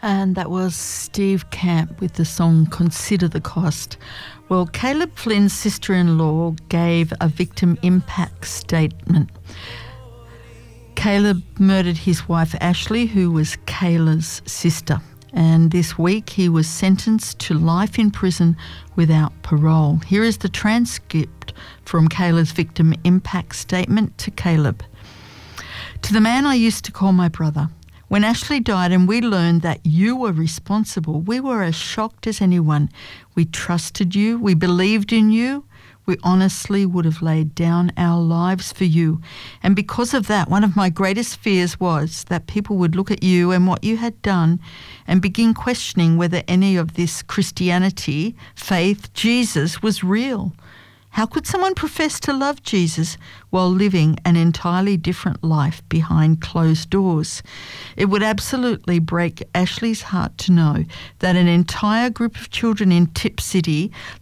And that was Steve Camp with the song Consider the Cost. Well, Caleb Flynn's sister-in-law gave a victim impact statement. Caleb murdered his wife Ashley, who was Kayla's sister. And this week he was sentenced to life in prison without parole. Here is the transcript from Kayla's victim impact statement to Caleb. To the man I used to call my brother. When Ashley died and we learned that you were responsible, we were as shocked as anyone. We trusted you. We believed in you. We honestly would have laid down our lives for you. And because of that, one of my greatest fears was that people would look at you and what you had done and begin questioning whether any of this Christianity, faith, Jesus was real. How could someone profess to love Jesus while living an entirely different life behind closed doors? It would absolutely break Ashley's heart to know that an entire group of children in Tip City